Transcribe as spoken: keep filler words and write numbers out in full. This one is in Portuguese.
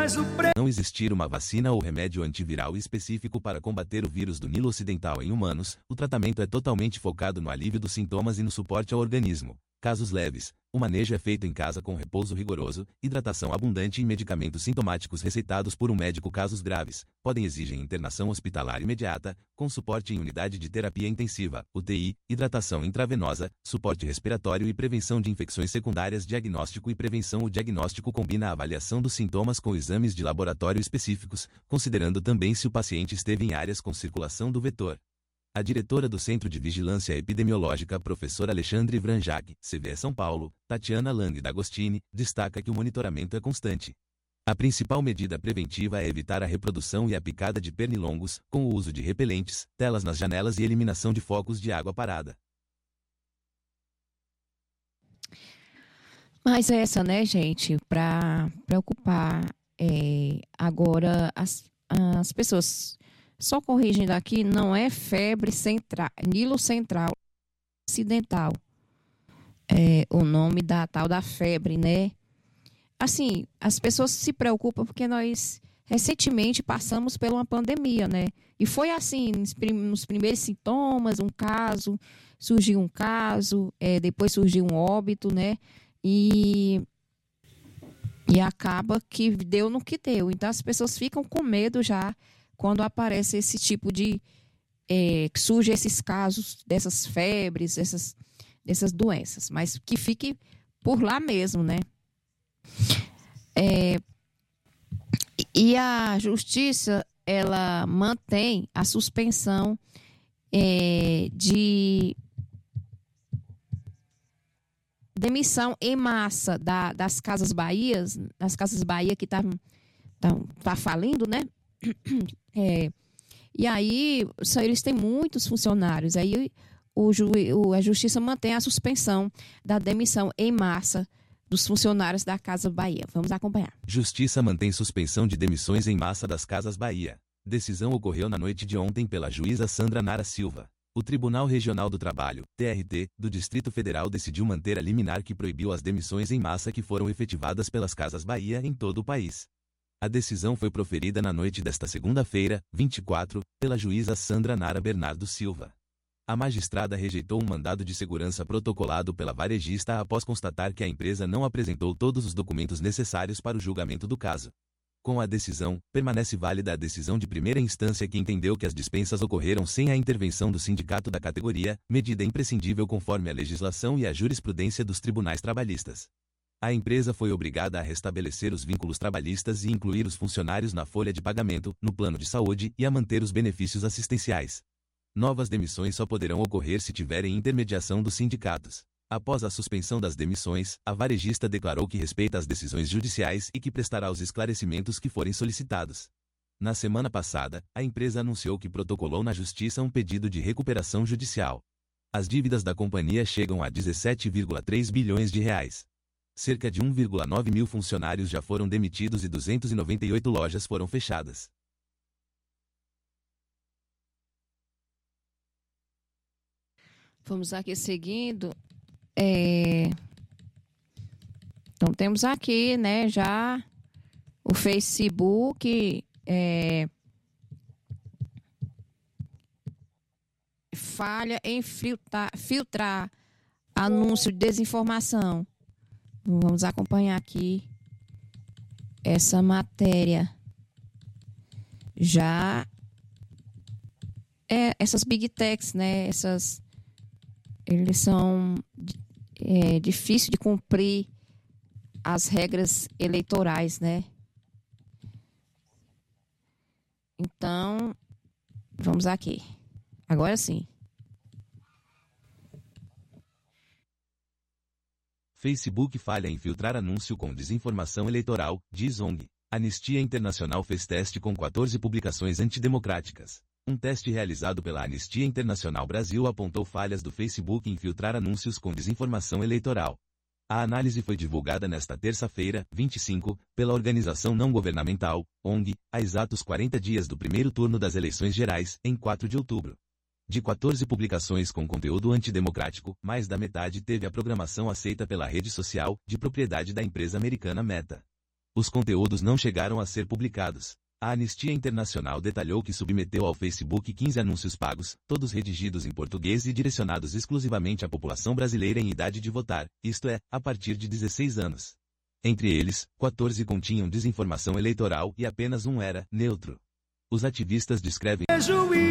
mas o preço... Não existir uma vacina ou remédio antiviral específico para combater o vírus do Nilo Ocidental em humanos, o tratamento é totalmente focado no alívio dos sintomas e no suporte ao organismo. Casos leves, o manejo é feito em casa com repouso rigoroso, hidratação abundante e medicamentos sintomáticos receitados por um médico. Casos graves, podem exigir internação hospitalar imediata, com suporte em unidade de terapia intensiva, U T I, hidratação intravenosa, suporte respiratório e prevenção de infecções secundárias. Diagnóstico e prevenção. O diagnóstico combina a avaliação dos sintomas com exames de laboratório específicos, considerando também se o paciente esteve em áreas com circulação do vetor. A diretora do Centro de Vigilância Epidemiológica, professor Alexandre Vranjac, C V E São Paulo, Tatiana Lang D'Agostini, destaca que o monitoramento é constante. A principal medida preventiva é evitar a reprodução e a picada de pernilongos, com o uso de repelentes, telas nas janelas e eliminação de focos de água parada. Mas essa, né, gente, para preocupar é, agora as, as pessoas... Só corrigindo aqui, não é febre central, Nilo Central Ocidental. É o nome da tal da febre, né? Assim, as pessoas se preocupam porque nós recentemente passamos por uma pandemia, né? E foi assim, nos primeiros sintomas, um caso, surgiu um caso, é, depois surgiu um óbito, né? E, e acaba que deu no que deu. Então, as pessoas ficam com medo já quando aparece esse tipo de... É, que surge esses casos dessas febres, dessas, dessas doenças. Mas que fique por lá mesmo, né? É, e a justiça, ela mantém a suspensão é, de demissão em massa da, das Casas Bahias, das Casas Bahia que estavam tá, tá falindo, né? É, e aí, só, eles têm muitos funcionários. Aí o, ju, o, a justiça mantém a suspensão da demissão em massa dos funcionários da Casa Bahia. Vamos acompanhar. Justiça mantém suspensão de demissões em massa das Casas Bahia. Decisão ocorreu na noite de ontem pela juíza Sandra Nara Silva. O Tribunal Regional do Trabalho, T R T, do Distrito Federal decidiu manter a liminar que proibiu as demissões em massa que foram efetivadas pelas Casas Bahia em todo o país. A decisão foi proferida na noite desta segunda-feira, vinte e quatro, pela juíza Sandra Nara Bernardo Silva. A magistrada rejeitou um mandado de segurança protocolado pela varejista após constatar que a empresa não apresentou todos os documentos necessários para o julgamento do caso. Com a decisão, permanece válida a decisão de primeira instância que entendeu que as dispensas ocorreram sem a intervenção do sindicato da categoria, medida imprescindível conforme a legislação e a jurisprudência dos tribunais trabalhistas. A empresa foi obrigada a restabelecer os vínculos trabalhistas e incluir os funcionários na folha de pagamento, no plano de saúde e a manter os benefícios assistenciais. Novas demissões só poderão ocorrer se tiverem intermediação dos sindicatos. Após a suspensão das demissões, a varejista declarou que respeita as decisões judiciais e que prestará os esclarecimentos que forem solicitados. Na semana passada, a empresa anunciou que protocolou na Justiça um pedido de recuperação judicial. As dívidas da companhia chegam a dezessete vírgula três bilhões de reais. Cerca de um vírgula nove mil funcionários já foram demitidos e duzentas e noventa e oito lojas foram fechadas. Vamos aqui seguindo. É... Então, temos aqui, né, já o Facebook é... falha em filtrar, filtrar anúncio de desinformação. Vamos acompanhar aqui essa matéria. Já é, essas big techs, né? Essas, eles são é, difícil de cumprir as regras eleitorais, né? Então, vamos aqui. Agora sim. Facebook falha em filtrar anúncio com desinformação eleitoral, diz O N G. Anistia Internacional fez teste com quatorze publicações antidemocráticas. Um teste realizado pela Anistia Internacional Brasil apontou falhas do Facebook em filtrar anúncios com desinformação eleitoral. A análise foi divulgada nesta terça-feira, vinte e cinco, pela organização não governamental, O N G, a exatos quarenta dias do primeiro turno das eleições gerais, em quatro de outubro. De quatorze publicações com conteúdo antidemocrático, mais da metade teve a programação aceita pela rede social, de propriedade da empresa americana Meta. Os conteúdos não chegaram a ser publicados. A Anistia Internacional detalhou que submeteu ao Facebook quinze anúncios pagos, todos redigidos em português e direcionados exclusivamente à população brasileira em idade de votar, isto é, a partir de dezesseis anos. Entre eles, quatorze continham desinformação eleitoral e apenas um era neutro. Os ativistas descrevem